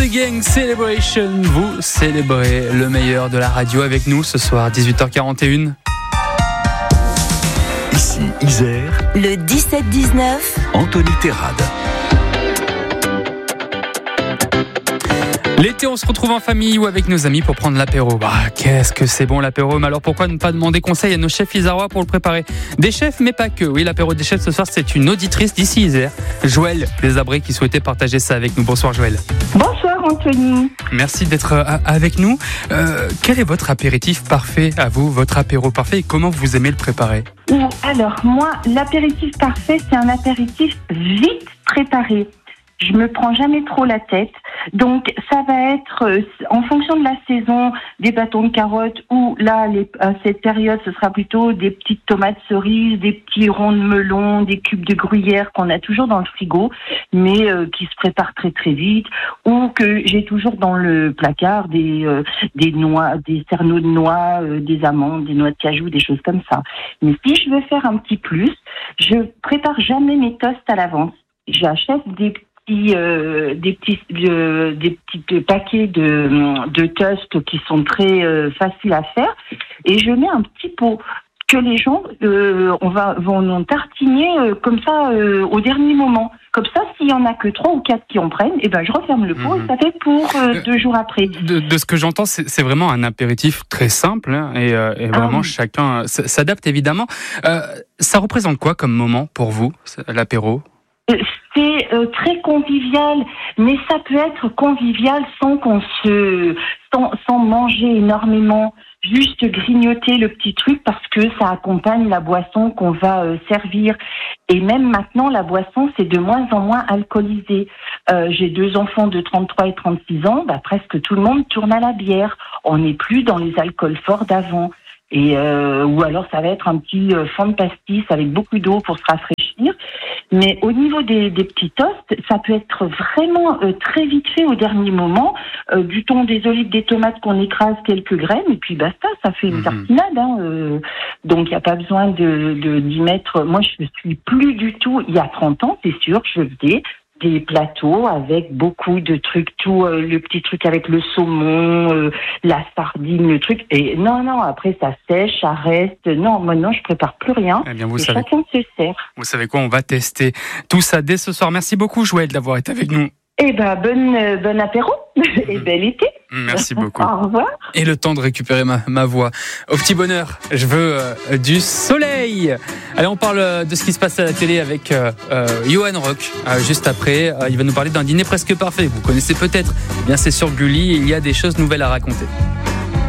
the Gang Celebration. Vous célébrez le meilleur de la radio avec nous ce soir, 18h41. Ici Isère. Le 17-19. Anthony Terrade. L'été, on se retrouve en famille ou avec nos amis pour prendre l'apéro. Qu'est-ce que c'est bon l'apéro, mais alors pourquoi ne pas demander conseil à nos chefs isérois pour le préparer? Des chefs, mais pas que. Oui, l'apéro des chefs ce soir, c'est une auditrice d'ici Isère, Joëlle Desabrés, qui souhaitait partager ça avec nous. Bonsoir Joëlle. Bonsoir Anthony. Merci d'être avec nous. Quel est votre apéritif parfait à vous, votre apéro parfait, et comment vous aimez le préparer? Alors moi, l'apéritif parfait, c'est un apéritif vite préparé. Je me prends jamais trop la tête. Donc, ça va être, en fonction de la saison, des bâtons de carottes ou là, à cette période, ce sera plutôt des petites tomates cerises, des petits ronds de melon, des cubes de gruyère qu'on a toujours dans le frigo, mais qui se préparent très très vite, ou que j'ai toujours dans le placard des noix, des cerneaux de noix, des amandes, des noix de cajou, des choses comme ça. Mais si je veux faire un petit plus, je prépare jamais mes toasts à l'avance. J'achète des petits paquets de toasts qui sont très faciles à faire, et je mets un petit pot que les gens vont tartiner comme ça au dernier moment. Comme ça, s'il y en a que 3 ou 4 qui en prennent, je referme le pot et ça fait pour 2 jours après. De ce que j'entends, c'est vraiment un apéritif très simple, hein, et vraiment chacun s'adapte évidemment. Ça représente quoi comme moment pour vous, l'apéro? C'est très convivial, mais ça peut être convivial sans manger énormément, juste grignoter le petit truc parce que ça accompagne la boisson qu'on va servir. Et même maintenant, la boisson, c'est de moins en moins alcoolisé. J'ai 2 enfants de 33 et 36 ans, presque tout le monde tourne à la bière. On n'est plus dans les alcools forts d'avant. Et ou alors ça va être un petit fond de pastis avec beaucoup d'eau pour se rafraîchir. Mais au niveau des petits toasts, ça peut être vraiment très vite fait au dernier moment. Du thon, des olives, des tomates qu'on écrase, quelques graines, et puis basta, ça fait une tartinade. Donc il n'y a pas besoin d'y mettre. Moi, je suis plus du tout. Il y a 30 ans, c'est sûr, je faisais des plateaux avec beaucoup de trucs, tout le petit truc avec le saumon, la sardine, le truc. Et non, après ça sèche, ça reste. Non, maintenant je prépare plus rien. Eh bien, chacun se sert. Vous savez quoi, on va tester tout ça dès ce soir. Merci beaucoup Joëlle d'avoir été avec nous. Bon apéro et bel été. Merci beaucoup. Au revoir. Et le temps de récupérer ma voix. Au petit bonheur, je veux du soleil. Allez, on parle de ce qui se passe à la télé avec Johan Rock. Juste après, il va nous parler d'un dîner presque parfait. Vous connaissez peut-être. Eh bien, c'est sur Gulli et il y a des choses nouvelles à raconter.